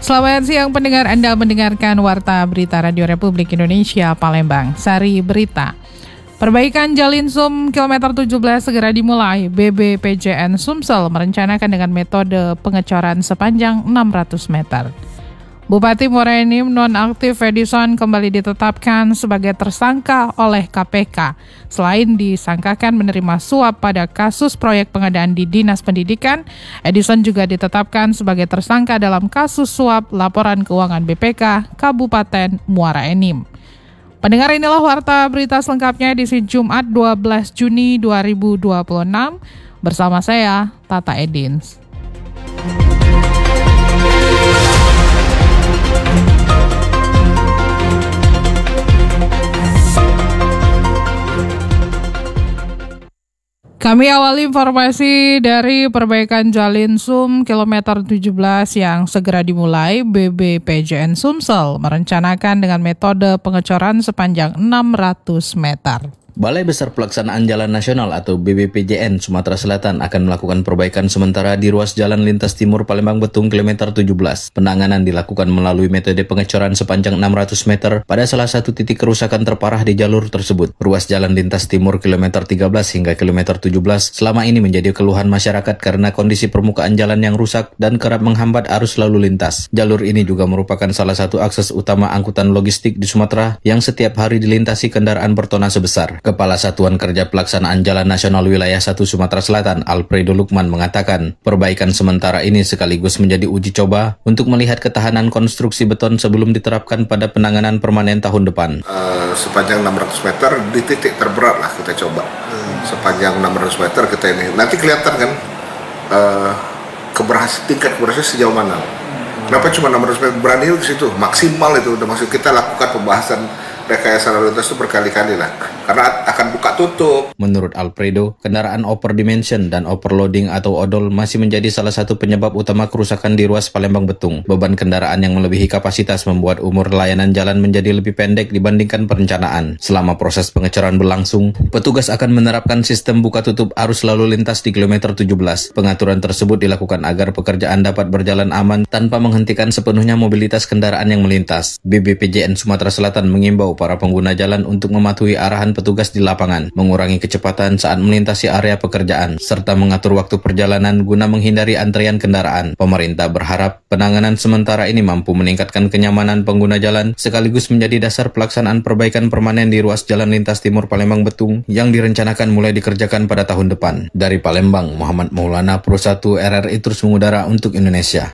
Selamat siang pendengar, Anda mendengarkan Warta Berita Radio Republik Indonesia Palembang. Sari Berita. Perbaikan Jalin Sum kilometer 17 segera dimulai. BBPJN Sumsel merencanakan dengan metode pengecoran sepanjang 600 meter. Bupati Muara Enim nonaktif Edison kembali ditetapkan sebagai tersangka oleh KPK. Selain disangkakan menerima suap pada kasus proyek pengadaan di Dinas Pendidikan, Edison juga ditetapkan sebagai tersangka dalam kasus suap laporan keuangan BPK Kabupaten Muara Enim. Pendengar, inilah warta berita selengkapnya edisi Jumat 12 Juni 2026 bersama saya, Tata Edins. Kami awali informasi dari perbaikan Jalin Sum kilometer 17 yang segera dimulai. BBPJN Sumsel merencanakan dengan metode pengecoran sepanjang 600 meter. Balai Besar Pelaksanaan Jalan Nasional atau BBPJN Sumatera Selatan akan melakukan perbaikan sementara di ruas Jalan Lintas Timur Palembang Betung kilometer 17. Penanganan dilakukan melalui metode pengecoran sepanjang 600 meter pada salah satu titik kerusakan terparah di jalur tersebut. Ruas Jalan Lintas Timur kilometer 13 hingga kilometer 17 selama ini menjadi keluhan masyarakat karena kondisi permukaan jalan yang rusak dan kerap menghambat arus lalu lintas. Jalur ini juga merupakan salah satu akses utama angkutan logistik di Sumatera yang setiap hari dilintasi kendaraan bertonnase besar. Kepala Satuan Kerja Pelaksanaan Jalan Nasional Wilayah 1 Sumatera Selatan, Alfredo Lukman mengatakan, perbaikan sementara ini sekaligus menjadi uji coba untuk melihat ketahanan konstruksi beton sebelum diterapkan pada penanganan permanen tahun depan. Sepanjang 600 meter di titik terberat lah kita coba. Sepanjang 600 meter kita ini. Nanti kelihatan kan tingkat keberhasilan sejauh mana. Kenapa cuma 600 meter? Berani ke situ, maksimal itu udah masuk. Kita lakukan pembahasan rekayasa lalu lintas itu berkali-kali lah, karena akan buka tutup. Menurut Alfredo, kendaraan overdimension dan overloading atau odol masih menjadi salah satu penyebab utama kerusakan di ruas Palembang Betung. Beban kendaraan yang melebihi kapasitas membuat umur layanan jalan menjadi lebih pendek dibandingkan perencanaan. Selama proses pengecoran berlangsung, petugas akan menerapkan sistem buka tutup arus lalu lintas di kilometer 17. Pengaturan tersebut dilakukan agar pekerjaan dapat berjalan aman tanpa menghentikan sepenuhnya mobilitas kendaraan yang melintas. BBPJN Sumatera Selatan mengimbau para pengguna jalan untuk mematuhi arahan petugas di lapangan, mengurangi kecepatan saat melintasi area pekerjaan, serta mengatur waktu perjalanan guna menghindari antrean kendaraan. Pemerintah berharap penanganan sementara ini mampu meningkatkan kenyamanan pengguna jalan, sekaligus menjadi dasar pelaksanaan perbaikan permanen di ruas Jalan Lintas Timur Palembang Betung yang direncanakan mulai dikerjakan pada tahun depan. Dari Palembang, Muhammad Maulana, Pro 1 RRI terus mengudara untuk Indonesia.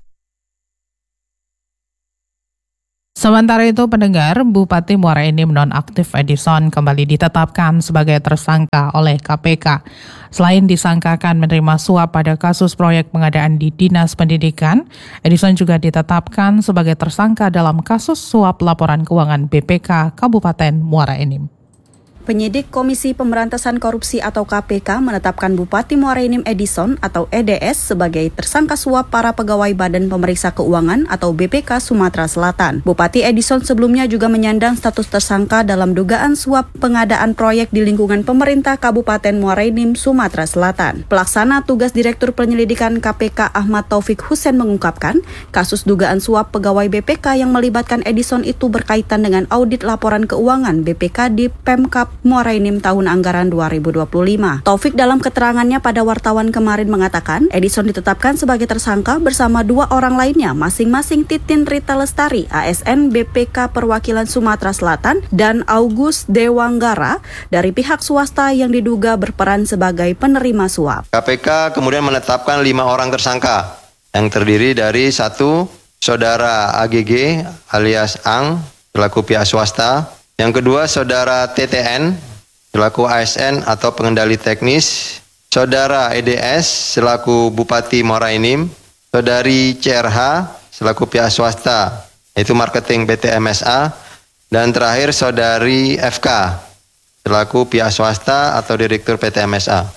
Sementara itu, pendengar, Bupati Muara Enim nonaktif Edison kembali ditetapkan sebagai tersangka oleh KPK. Selain disangkakan menerima suap pada kasus proyek pengadaan di Dinas Pendidikan, Edison juga ditetapkan sebagai tersangka dalam kasus suap laporan keuangan BPK Kabupaten Muara Enim. Penyidik Komisi Pemberantasan Korupsi atau KPK menetapkan Bupati Muara Enim Edison atau EDS sebagai tersangka suap para pegawai Badan Pemeriksa Keuangan atau BPK Sumatera Selatan. Bupati Edison sebelumnya juga menyandang status tersangka dalam dugaan suap pengadaan proyek di lingkungan pemerintah Kabupaten Muara Enim, Sumatera Selatan. Pelaksana tugas Direktur Penyelidikan KPK Ahmad Taufik Hussein mengungkapkan, kasus dugaan suap pegawai BPK yang melibatkan Edison itu berkaitan dengan audit laporan keuangan BPK di Pemkab Muara Enim tahun anggaran 2025. Taufik dalam keterangannya pada wartawan kemarin mengatakan, Edison ditetapkan sebagai tersangka bersama dua orang lainnya, masing-masing Titin Rita Lestari, ASN BPK Perwakilan Sumatera Selatan, dan August Dewanggara dari pihak swasta yang diduga berperan sebagai penerima suap. KPK kemudian menetapkan 5 orang tersangka yang terdiri dari 1. Saudara AGG alias Ang selaku pihak swasta. Yang kedua, Saudara TTN selaku ASN atau pengendali teknis, Saudara EDS selaku Bupati Muara Enim, Saudari CRH selaku pihak swasta, yaitu marketing PT MSA, dan terakhir Saudari FK selaku pihak swasta atau Direktur PT MSA.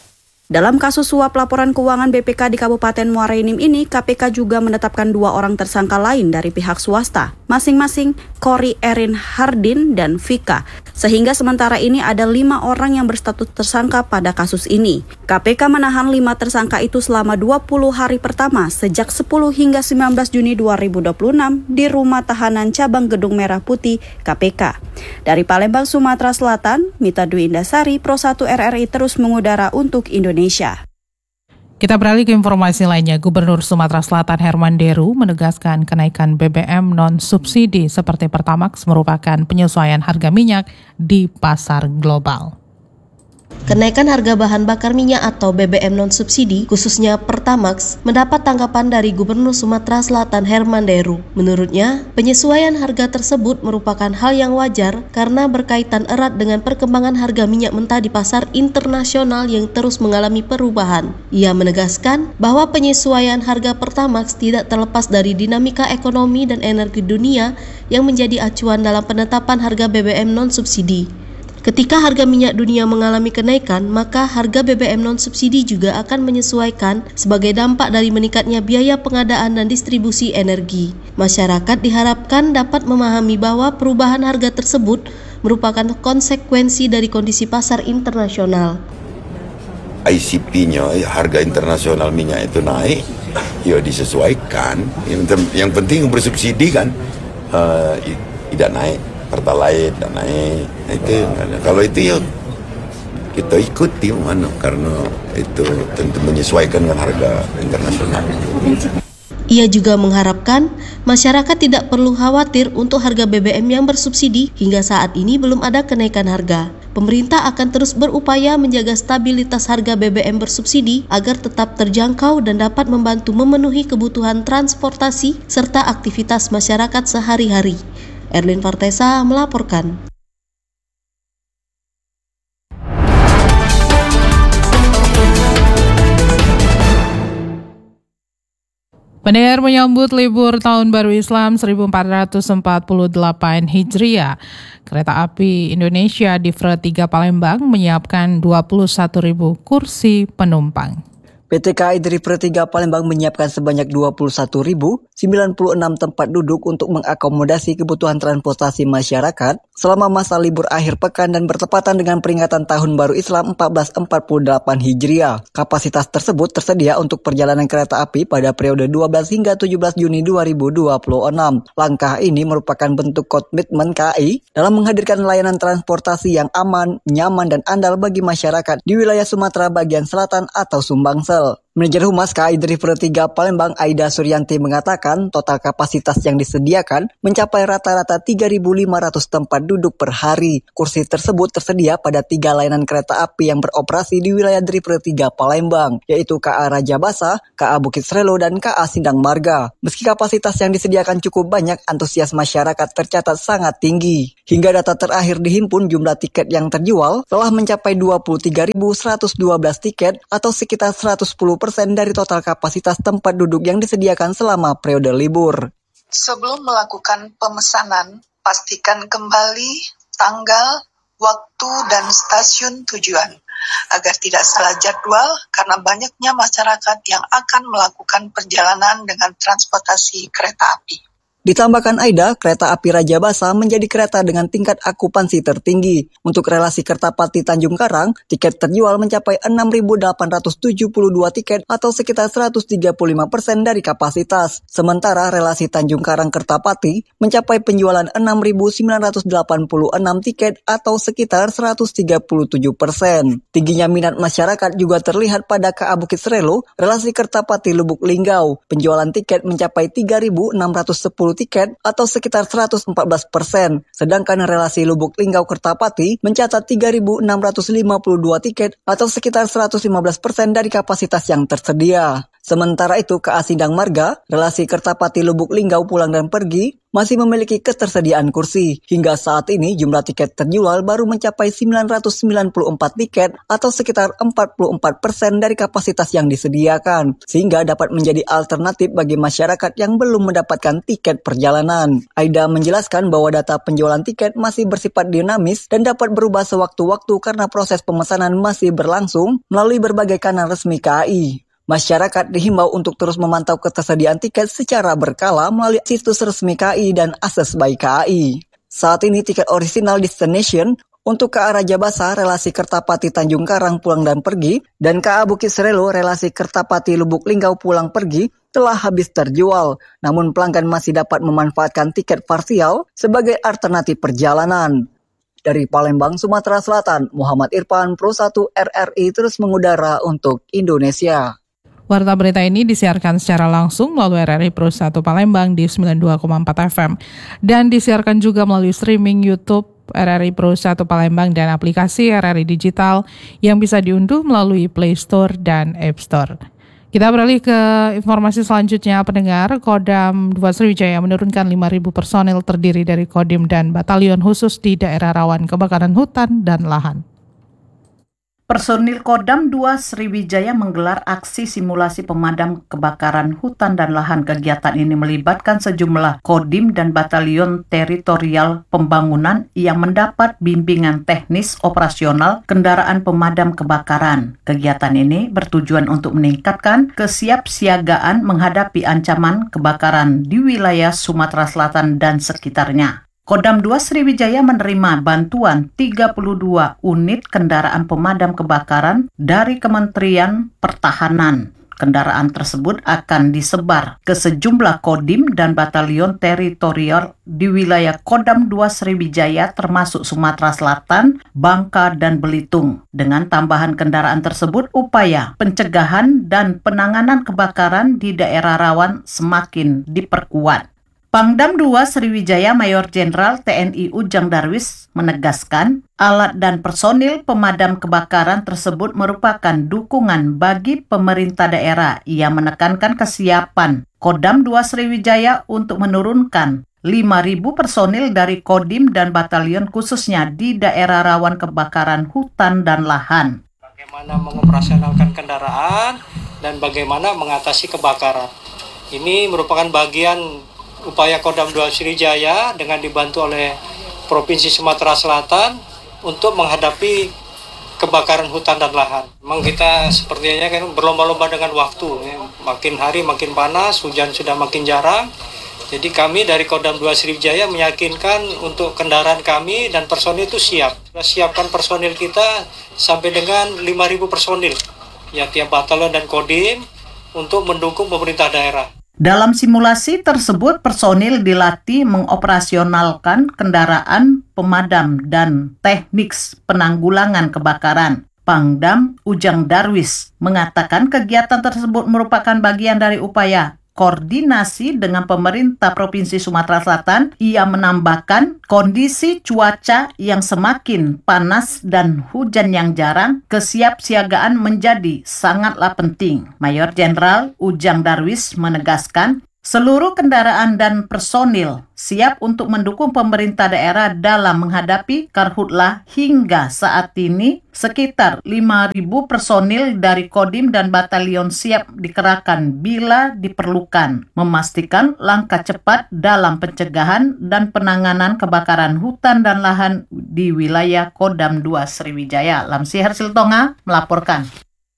Dalam kasus suap laporan keuangan BPK di Kabupaten Muara Enim ini, KPK juga menetapkan 2 orang tersangka lain dari pihak swasta, masing-masing Kori Erin Hardin dan Vika. Sehingga sementara ini ada 5 orang yang berstatus tersangka pada kasus ini. KPK menahan 5 tersangka itu selama 20 hari pertama sejak 10 hingga 19 Juni 2026 di Rumah Tahanan Cabang Gedung Merah Putih KPK. Dari Palembang, Sumatera Selatan, Mita Dwi Indasari, Pro 1 RRI terus mengudara untuk Indonesia. Kita beralih ke informasi lainnya. Gubernur Sumatera Selatan Herman Deru menegaskan kenaikan BBM non-subsidi seperti Pertamax merupakan penyesuaian harga minyak di pasar global. Kenaikan harga bahan bakar minyak atau BBM non-subsidi, khususnya Pertamax, mendapat tanggapan dari Gubernur Sumatera Selatan Herman Deru. Menurutnya, penyesuaian harga tersebut merupakan hal yang wajar karena berkaitan erat dengan perkembangan harga minyak mentah di pasar internasional yang terus mengalami perubahan. Ia menegaskan bahwa penyesuaian harga Pertamax tidak terlepas dari dinamika ekonomi dan energi dunia yang menjadi acuan dalam penetapan harga BBM non-subsidi. Ketika harga minyak dunia mengalami kenaikan, maka harga BBM non-subsidi juga akan menyesuaikan sebagai dampak dari meningkatnya biaya pengadaan dan distribusi energi. Masyarakat diharapkan dapat memahami bahwa perubahan harga tersebut merupakan konsekuensi dari kondisi pasar internasional. ICP-nya, harga internasional minyak itu naik, ya disesuaikan. Yang penting bersubsidi kan, tidak naik. Pertalite dan naik, itu kalau itu ya kita ikuti karena itu tentu menyesuaikan dengan harga internasional. Ia juga mengharapkan masyarakat tidak perlu khawatir untuk harga BBM yang bersubsidi. Hingga saat ini belum ada kenaikan harga. Pemerintah akan terus berupaya menjaga stabilitas harga BBM bersubsidi agar tetap terjangkau dan dapat membantu memenuhi kebutuhan transportasi serta aktivitas masyarakat sehari-hari. Erlin Partesa melaporkan. Pendengar, menyambut libur Tahun Baru Islam 1448 Hijriah, Kereta Api Indonesia di Divre 3 Palembang menyiapkan 21.000 kursi penumpang. PT KAI Divre 3 Palembang menyiapkan sebanyak 21.096 tempat duduk untuk mengakomodasi kebutuhan transportasi masyarakat selama masa libur akhir pekan dan bertepatan dengan peringatan Tahun Baru Islam 1448 Hijriah. Kapasitas tersebut tersedia untuk perjalanan kereta api pada periode 12 hingga 17 Juni 2026. Langkah ini merupakan bentuk komitmen KAI dalam menghadirkan layanan transportasi yang aman, nyaman, dan andal bagi masyarakat di wilayah Sumatera bagian selatan atau Sumbangsel. Manajer Humas KAI Divre 3 Palembang Aida Suryanti mengatakan total kapasitas yang disediakan mencapai rata-rata 3.500 tempat duduk per hari. Kursi tersebut tersedia pada 3 layanan kereta api yang beroperasi di wilayah Divre 3 Palembang, yaitu KA Raja Basa, KA Bukit Srelo, dan KA Sindang Marga. Meski kapasitas yang disediakan cukup banyak, antusias masyarakat tercatat sangat tinggi. Hingga data terakhir dihimpun, jumlah tiket yang terjual telah mencapai 23.112 tiket atau sekitar 110% dari total kapasitas tempat duduk yang disediakan selama periode libur. Sebelum melakukan pemesanan, pastikan kembali tanggal, waktu, dan stasiun tujuan agar tidak salah jadwal karena banyaknya masyarakat yang akan melakukan perjalanan dengan transportasi kereta api. Ditambahkan Aida, kereta api Raja Basa menjadi kereta dengan tingkat akupansi tertinggi. Untuk relasi Kertapati Tanjung Karang, tiket terjual mencapai 6.872 tiket atau sekitar 135% dari kapasitas. Sementara relasi Tanjung Karang Kertapati mencapai penjualan 6.986 tiket atau sekitar 137%. Tingginya minat masyarakat juga terlihat pada KA Bukit Srelo, relasi Kertapati Lubuk Linggau. Penjualan tiket mencapai 3.610 tiket atau sekitar 114%. Sedangkan relasi Lubuk Linggau Kertapati mencatat 3.652 tiket atau sekitar 115% dari kapasitas yang tersedia. Sementara itu, KA Sindang Marga, relasi Kertapati Lubuk Linggau pulang dan pergi, masih memiliki ketersediaan kursi. Hingga saat ini, jumlah tiket terjual baru mencapai 994 tiket atau sekitar 44% dari kapasitas yang disediakan, sehingga dapat menjadi alternatif bagi masyarakat yang belum mendapatkan tiket perjalanan. Aida menjelaskan bahwa data penjualan tiket masih bersifat dinamis dan dapat berubah sewaktu-waktu karena proses pemesanan masih berlangsung melalui berbagai kanal resmi KAI. Masyarakat dihimbau untuk terus memantau ketersediaan tiket secara berkala melalui situs resmi KAI dan akses by KAI. Saat ini tiket original destination untuk KA Raja Basa relasi Kertapati Tanjung Karang pulang dan pergi dan KA Bukit Serelo relasi Kertapati Lubuk Linggau pulang pergi telah habis terjual. Namun pelanggan masih dapat memanfaatkan tiket parsial sebagai alternatif perjalanan. Dari Palembang, Sumatera Selatan, Muhammad Irfan, Pro 1 RRI terus mengudara untuk Indonesia. Warta berita ini disiarkan secara langsung melalui RRI Pro 1 Palembang di 92,4 FM dan disiarkan juga melalui streaming YouTube RRI Pro 1 Palembang dan aplikasi RRI Digital yang bisa diunduh melalui Play Store dan App Store. Kita beralih ke informasi selanjutnya, pendengar. Kodam 2 Sriwijaya menurunkan 5.000 personil terdiri dari Kodim dan batalion khusus di daerah rawan kebakaran hutan dan lahan. Personil Kodam 2 Sriwijaya menggelar aksi simulasi pemadam kebakaran hutan dan lahan. Kegiatan ini melibatkan sejumlah Kodim dan Batalion Teritorial Pembangunan yang mendapat bimbingan teknis operasional kendaraan pemadam kebakaran. Kegiatan ini bertujuan untuk meningkatkan kesiapsiagaan menghadapi ancaman kebakaran di wilayah Sumatera Selatan dan sekitarnya. Kodam 2 Sriwijaya menerima bantuan 32 unit kendaraan pemadam kebakaran dari Kementerian Pertahanan. Kendaraan tersebut akan disebar ke sejumlah kodim dan batalion teritorial di wilayah Kodam 2 Sriwijaya termasuk Sumatera Selatan, Bangka, dan Belitung. Dengan tambahan kendaraan tersebut, upaya pencegahan dan penanganan kebakaran di daerah rawan semakin diperkuat. Pangdam 2 Sriwijaya Mayor Jenderal TNI Ujang Darwis menegaskan alat dan personil pemadam kebakaran tersebut merupakan dukungan bagi pemerintah daerah. Ia menekankan kesiapan Kodam 2 Sriwijaya untuk menurunkan 5.000 personil dari Kodim dan batalion khususnya di daerah rawan kebakaran hutan dan lahan. Bagaimana mengoperasionalkan kendaraan dan bagaimana mengatasi kebakaran. Ini merupakan bagian upaya Kodam 2 Sriwijaya dengan dibantu oleh Provinsi Sumatera Selatan untuk menghadapi kebakaran hutan dan lahan. Memang kita sepertinya kan berlomba-lomba dengan waktu, ya. Makin hari makin panas, hujan sudah makin jarang. Jadi kami dari Kodam 2 Sriwijaya meyakinkan untuk kendaraan kami dan personil itu siap. Kita siapkan personil kita sampai dengan 5.000 personil, ya tiap batalion dan kodim untuk mendukung pemerintah daerah. Dalam simulasi tersebut, personil dilatih mengoperasionalkan kendaraan pemadam dan teknik penanggulangan kebakaran. Pangdam Ujang Darwis mengatakan kegiatan tersebut merupakan bagian dari upaya koordinasi dengan pemerintah Provinsi Sumatera Selatan. Ia menambahkan kondisi cuaca yang semakin panas dan hujan yang jarang, kesiapsiagaan menjadi sangatlah penting. Mayor Jenderal Ujang Darwis menegaskan seluruh kendaraan dan personil siap untuk mendukung pemerintah daerah dalam menghadapi karhutlah. Hingga saat ini sekitar 5.000 personil dari Kodim dan Batalion siap dikerahkan bila diperlukan, memastikan langkah cepat dalam pencegahan dan penanganan kebakaran hutan dan lahan di wilayah Kodam 2 Sriwijaya. Lamsi Hersiltonga melaporkan.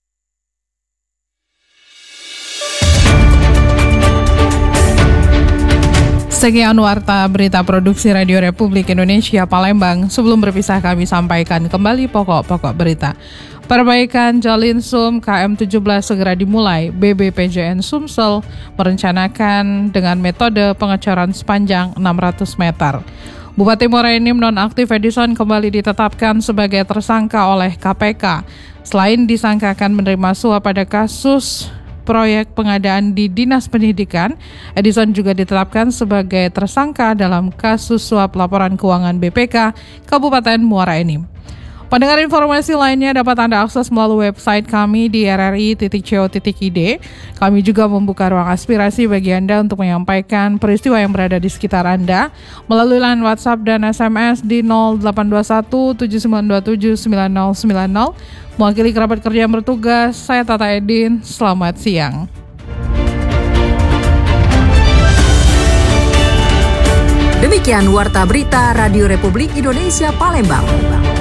Sekian warta berita produksi Radio Republik Indonesia Palembang. Sebelum berpisah kami sampaikan kembali pokok-pokok berita. Perbaikan Jalin Sum KM17 segera dimulai. BBPJN Sumsel merencanakan dengan metode pengecoran sepanjang 600 meter. Bupati Muara Enim nonaktif Edison kembali ditetapkan sebagai tersangka oleh KPK. Selain disangkakan menerima suap pada kasus proyek pengadaan di Dinas Pendidikan, Edison juga ditetapkan sebagai tersangka dalam kasus suap laporan keuangan BPK Kabupaten Muara Enim. Pendengar, informasi lainnya dapat Anda akses melalui website kami di rri.co.id. Kami juga membuka ruang aspirasi bagi Anda untuk menyampaikan peristiwa yang berada di sekitar Anda melalui line WhatsApp dan SMS di 0821 7927 9090. Mewakili kerabat kerja yang bertugas, saya Tata Edin. Selamat siang. Demikian Warta Berita Radio Republik Indonesia Palembang.